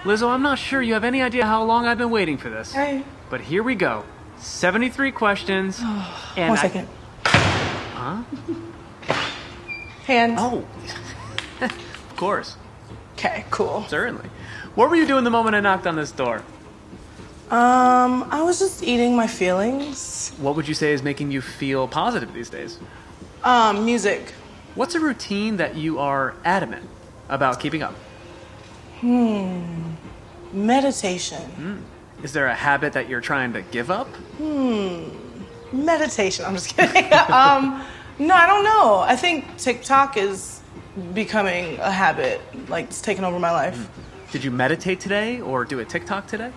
Lizzo, I'm not sure you have any idea how long I've been waiting for this. Hey. But here we go. 73 questions. And 1 second. Huh? Hand. Oh. Of course. Okay, cool. Certainly. What were you doing the moment I knocked on this door? I was just eating my feelings. What would you say is making you feel positive these days? Music. What's a routine that you are adamant about keeping up? Meditation. Is there a habit that you're trying to give up? Meditation. I'm just kidding. No, I don't know. I think TikTok is becoming a habit. Like, it's taking over my life. Did you meditate today or do a TikTok today?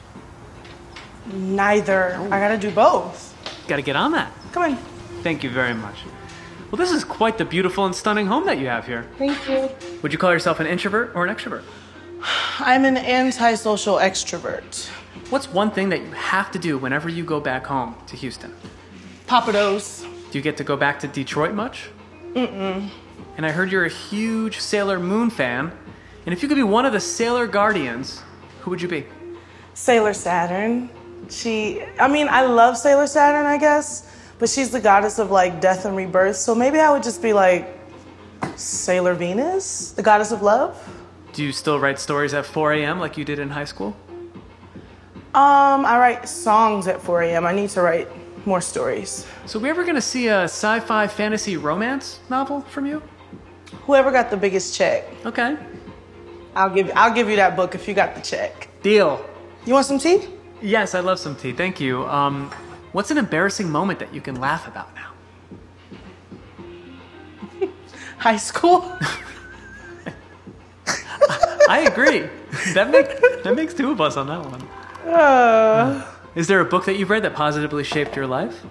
Neither. I gotta do both. Gotta get on that. Come on. Thank you very much. Well, this is quite the beautiful and stunning home that you have here. Thank you. Would you call yourself an introvert or an extrovert? I'm an antisocial extrovert. What's one thing that you have to do whenever you go back home to Houston? Papados. Do you get to go back to Detroit much? And I heard you're a huge Sailor Moon fan. And if you could be one of the Sailor Guardians, who would you be? Sailor Saturn. I love Sailor Saturn, I guess, but she's the goddess of like death and rebirth. So maybe I would just be like Sailor Venus, the goddess of love. Do you still write stories at 4 a.m. like you did in high school? I write songs at 4 a.m. I need to write more stories. So we ever gonna see a sci-fi fantasy romance novel from you? Whoever got the biggest check, Okay. I'll give you that book if you got the check. Deal. You want some tea? Yes, I love some tea. Thank you. What's an embarrassing moment that you can laugh about now? High school? I agree. That makes two of us on that one. Is there a book that you've read that positively shaped your life?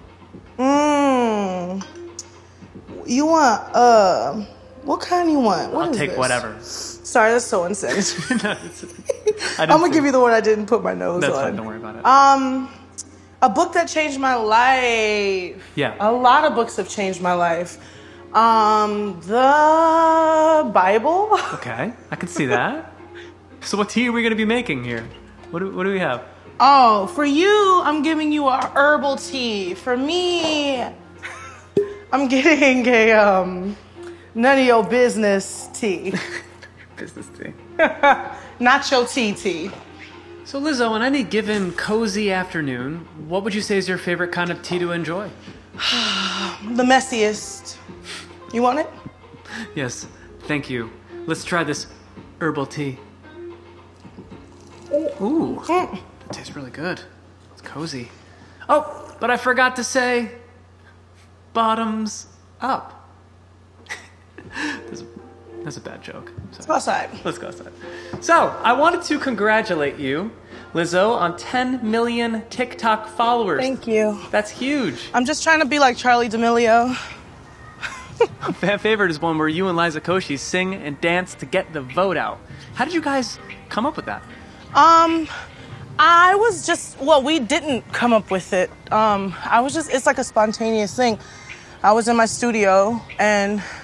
You want, what kind you want? I'll take whatever. Sorry, that's so insensitive. No, I'm gonna give you the one I didn't put my nose That's on. fine, don't worry about it. A book that changed my life. Yeah. A lot of books have changed my life. The Bible. Okay, I can see that. So what tea are we going to be making here? What do we have? Oh, for you, I'm giving you a herbal tea. For me, I'm getting a none of your business tea. Business tea. Nacho tea. So Lizzo, on any given cozy afternoon, what would you say is your favorite kind of tea to enjoy? The messiest. You want it? Yes, thank you. Let's try this herbal tea. Ooh, it tastes really good. It's cozy. Oh, but I forgot to say, bottoms up. That's a bad joke. Let's go outside. Let's go outside. So, I wanted to congratulate you, Lizzo, on 10 million TikTok followers. Thank you. That's huge. I'm just trying to be like Charlie D'Amelio. My fan favorite is one where you and Liza Koshy sing and dance to get the vote out. How did you guys come up with that? We didn't come up with it. It's like a spontaneous thing. I was in my studio and